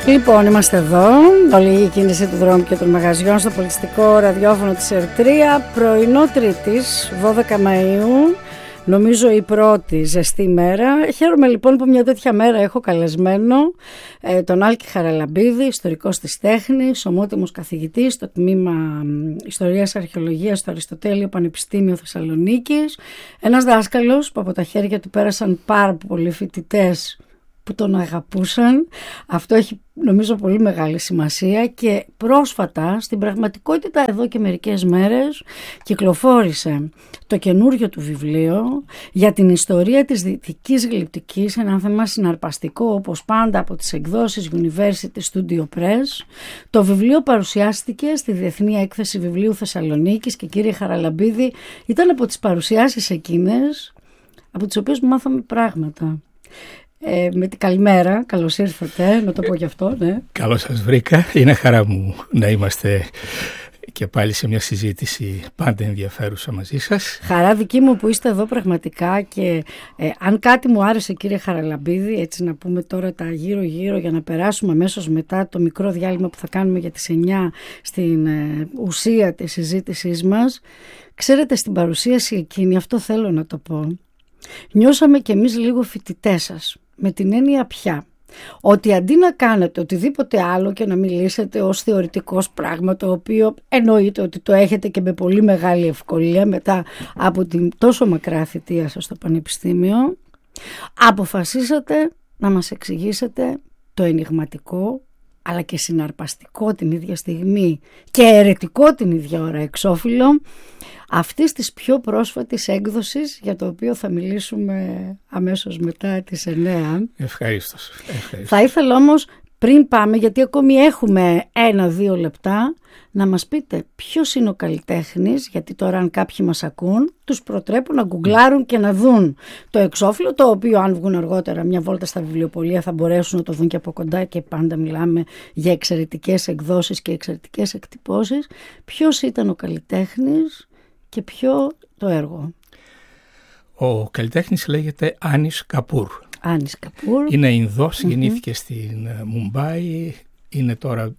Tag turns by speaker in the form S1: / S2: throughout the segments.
S1: Λοιπόν, είμαστε εδώ, όλη η κίνηση του δρόμου και των μαγαζιών στο πολιτιστικό ραδιόφωνο της Ερτρία, πρωινό Τρίτης, 12 Μαΐου, νομίζω η πρώτη ζεστή μέρα. Χαίρομαι λοιπόν που μια τέτοια μέρα έχω καλεσμένο τον Άλκη Χαραλαμπίδη, ιστορικός της τέχνης, ομότιμος καθηγητής στο τμήμα Ιστορίας Αρχαιολογίας στο Αριστοτέλειο Πανεπιστήμιο Θεσσαλονίκης, ένας δάσκαλος που από τα χέρια του πέρασαν πάρα πολλοί φοιτητές που τον αγαπούσαν. Αυτό έχει νομίζω πολύ μεγάλη σημασία και πρόσφατα στην πραγματικότητα εδώ και μερικές μέρες κυκλοφόρησε το καινούριο του βιβλίο για την ιστορία της δυτικής γλυπτικής, ένα θέμα συναρπαστικό όπως πάντα από τις εκδόσεις University Studio Press. Το βιβλίο παρουσιάστηκε στη Διεθνή Έκθεση Βιβλίου Θεσσαλονίκης και κύριε Χαραλαμπίδη, ήταν από τις παρουσιάσεις εκείνες από τις οποίες μάθαμε πράγματα. Με την καλημέρα, καλώς ήρθατε, να το πω γι' αυτό, ναι.
S2: Καλώς σας βρήκα, είναι χαρά μου να είμαστε και πάλι σε μια συζήτηση πάντα ενδιαφέρουσα μαζί σας.
S1: Χαρά δική μου που είστε εδώ πραγματικά και αν κάτι μου άρεσε κύριε Χαραλαμπίδη, έτσι να πούμε τώρα τα γύρω-γύρω για να περάσουμε αμέσως μετά το μικρό διάλειμμα που θα κάνουμε για τις 9 στην ουσία της συζήτησής μας. Ξέρετε, στην παρουσίαση εκείνη, αυτό θέλω να το πω, νιώσαμε κι εμείς λίγο φοιτητές σας. Με την έννοια πια ότι αντί να κάνετε οτιδήποτε άλλο και να μιλήσετε ως θεωρητικός πράγμα, το οποίο εννοείται ότι το έχετε και με πολύ μεγάλη ευκολία μετά από την τόσο μακρά θητεία σας στο Πανεπιστήμιο, αποφασίσατε να μας εξηγήσετε το ενιγματικό αλλά και συναρπαστικό την ίδια στιγμή και αιρετικό την ίδια ώρα εξώφυλλο αυτής της πιο πρόσφατης έκδοσης, για το οποίο θα μιλήσουμε αμέσως μετά τις 9.
S2: Ευχαρίστως.
S1: Θα ήθελα όμως πριν πάμε, γιατί ακόμη έχουμε 1-2 λεπτά, να μας πείτε ποιος είναι ο καλλιτέχνης, γιατί τώρα αν κάποιοι μας ακούν, τους προτρέπουν να γκουγκλάρουν και να δουν το εξώφυλλο, το οποίο αν βγουν αργότερα μια βόλτα στα βιβλιοπωλεία θα μπορέσουν να το δουν και από κοντά και πάντα μιλάμε για εξαιρετικές εκδόσεις και εξαιρετικές εκτυπώσεις. Ποιος ήταν ο καλλιτέχνης και ποιο το έργο?
S2: Ο καλλιτέχνης λέγεται Άνις Καπούρ.
S1: Άνις Καπούρ.
S2: Είναι Ινδός, γεννήθηκε στην Μουμπάι, είναι τώρα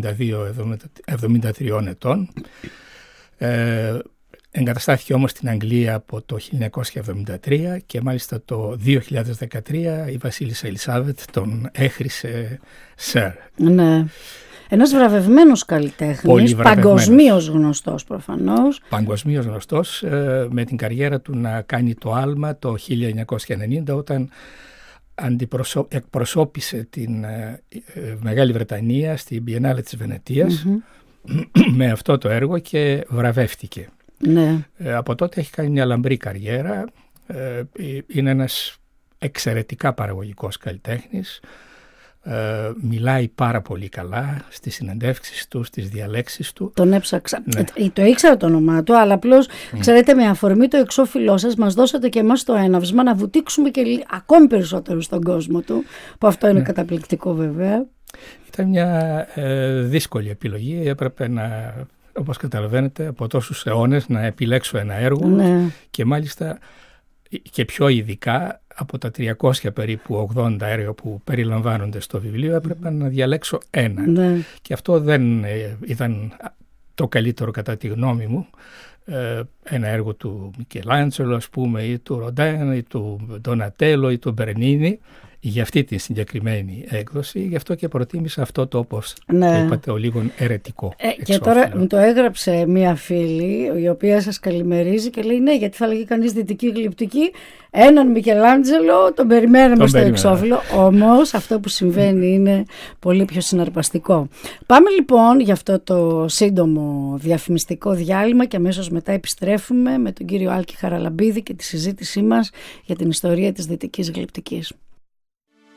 S2: 72-73 ετών. Εγκαταστάθηκε όμως στην Αγγλία από το 1973 και μάλιστα το 2013 η Βασίλισσα Ελισάβετ τον έχρισε Σερ.
S1: Ναι. Ένας βραβευμένος καλλιτέχνης, παγκοσμίως γνωστός προφανώς.
S2: Παγκοσμίως γνωστός, με την καριέρα του να κάνει το άλμα το 1990 όταν εκπροσώπησε την Μεγάλη Βρετανία στην Biennale της Βενετίας με αυτό το έργο και βραβεύτηκε.
S1: Ναι.
S2: Από τότε έχει κάνει μια λαμπρή καριέρα, είναι ένας εξαιρετικά παραγωγικός καλλιτέχνης. Μιλάει πάρα πολύ καλά στις συνεντεύξεις του, στις διαλέξεις του.
S1: Τον έψαξα. Ναι. Το ήξερα το όνομά του, αλλά απλώς ξέρετε, με αφορμή το εξώφυλλό σας μας δώσατε και εμάς το έναυσμα να βουτήξουμε και ακόμη περισσότερο στον κόσμο του, που αυτό είναι καταπληκτικό βέβαια.
S2: Ήταν μια δύσκολη επιλογή, έπρεπε να, όπως καταλαβαίνετε, από τόσους αιώνες να επιλέξω ένα έργο και μάλιστα και πιο ειδικά από τα 300 περίπου 80 έργα που περιλαμβάνονται στο βιβλίο έπρεπε να διαλέξω ένα. Ναι. Και αυτό δεν ήταν το καλύτερο κατά τη γνώμη μου. Ένα έργο του Μικελάντζελο, ας πούμε, ή του Ροντέν ή του Ντονατέλο ή του Μπερνίνι για αυτή τη συγκεκριμένη έκδοση. Γι' αυτό και προτίμησα αυτό το, όπως είπατε, ο λίγο αιρετικό.
S1: Και τώρα μου το έγραψε μία φίλη η οποία σας καλημερίζει και λέει ναι, γιατί θα λέγει κανείς δυτική γλυπτική, έναν Μικελάντζελο τον περιμέναμε στο εξώφυλλο, όμως αυτό που συμβαίνει είναι πολύ πιο συναρπαστικό. Πάμε λοιπόν για αυτό το σύντομο διαφημιστικό διάλειμμα και αμέσως μετά επιστρέφουμε με τον κύριο Άλκη Χαραλαμπίδη και τη συζήτησή μας για την ιστορία της δυτικής γλυπτικής.